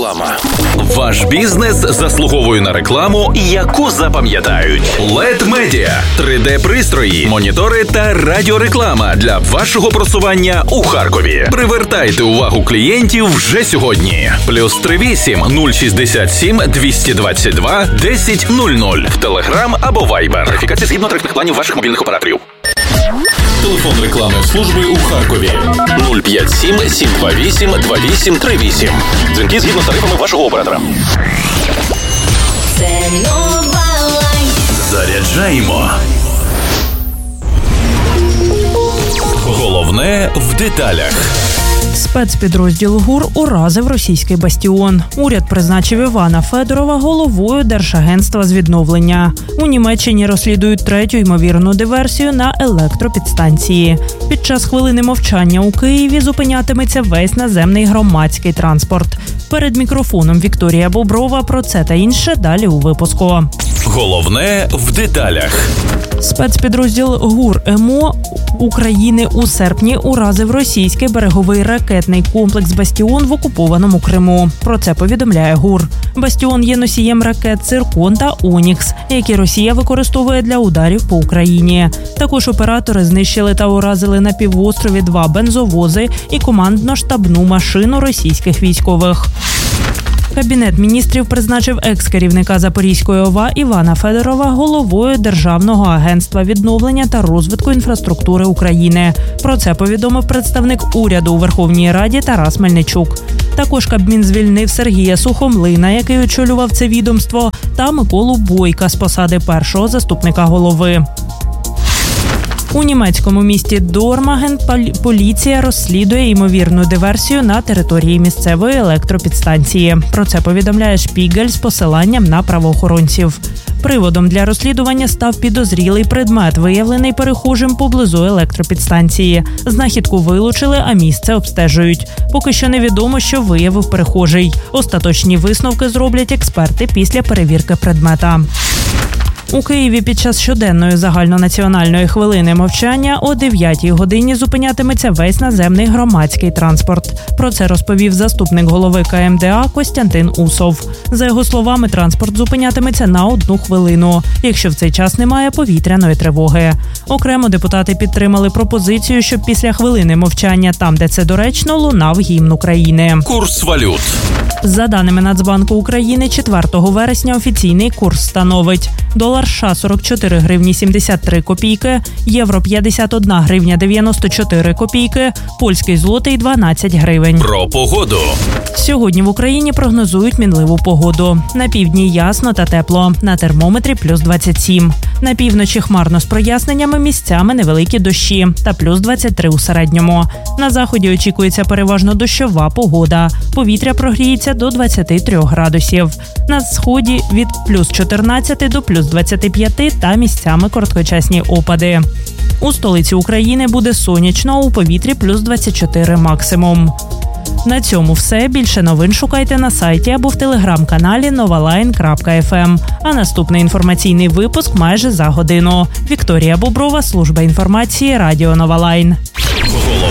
Реклама. Ваш бізнес заслуговує на рекламу, яку запам'ятають. LED Media. 3D-пристрої, монітори та радіореклама для вашого просування у Харкові. Привертайте увагу клієнтів вже сьогодні. +38 067 222 1000 в Telegram або Viber. Верифікація згідно тарифних планів ваших мобільних операторів. Телефон рекламної служби у Харкові 057 728 2838. Дзвінки згідно з тарифами вашого оператора. Це Новалайн. Заряджаємо. Головне в деталях. Спецпідрозділ ГУР уразив російський бастіон. Уряд призначив Івана Федорова головою Держагентства з відновлення. У Німеччині розслідують третю ймовірну диверсію на електропідстанції. Під час хвилини мовчання у Києві зупинятиметься весь наземний громадський транспорт. Перед мікрофоном Вікторія Боброва про це та інше далі у випуску. Головне в деталях. Спецпідрозділ ГУР МО України у серпні уразив російський береговий ракетний комплекс «Бастіон» в окупованому Криму. Про це повідомляє ГУР. «Бастіон» є носієм ракет «Циркон» та «Онікс», які Росія використовує для ударів по Україні. Також оператори знищили та уразили на півострові 2 бензовози і командно-штабну машину російських військових. Кабінет міністрів призначив екс-керівника Запорізької ОВА Івана Федорова головою Державного агентства відновлення та розвитку інфраструктури України. Про це повідомив представник уряду у Верховній Раді Тарас Мельничук. Також Кабмін звільнив Сергія Сухомлина, який очолював це відомство, та Миколу Бойка з посади першого заступника голови. У німецькому місті Дормаген поліція розслідує ймовірну диверсію на території місцевої електропідстанції. Про це повідомляє Шпігель з посиланням на правоохоронців. Приводом для розслідування став підозрілий предмет, виявлений перехожим поблизу електропідстанції. Знахідку вилучили, а місце обстежують. Поки що невідомо, що виявив перехожий. Остаточні висновки зроблять експерти після перевірки предмета. У Києві під час щоденної загальнонаціональної хвилини мовчання о 9-й годині зупинятиметься весь наземний громадський транспорт. Про це розповів заступник голови КМДА Костянтин Усов. За його словами, транспорт зупинятиметься на 1 хвилину, якщо в цей час немає повітряної тривоги. Окремо депутати підтримали пропозицію, щоб після хвилини мовчання, там де це доречно, лунав гімн України. Курс валют. За даними Нацбанку України, 4 вересня офіційний курс становить: долар США 44 гривні 73 копійки, євро 51 гривня 94 копійки, польський злотий 12 гривень. Про погоду. Сьогодні в Україні прогнозують мінливу погоду. На півдні ясно та тепло, на термометрі +27. На півночі хмарно з проясненнями, місцями невеликі дощі та +23 у середньому. На заході очікується переважно дощова погода. Повітря прогріється до 23 градусів. На сході від +14 до +25 та місцями короткочасні опади. У столиці України буде сонячно, у повітрі +24 максимум. На цьому все. Більше новин шукайте на сайті або в телеграм-каналі novaline.fm. А наступний інформаційний випуск майже за годину. Вікторія Боброва, служба інформації, Радіо Новалайн.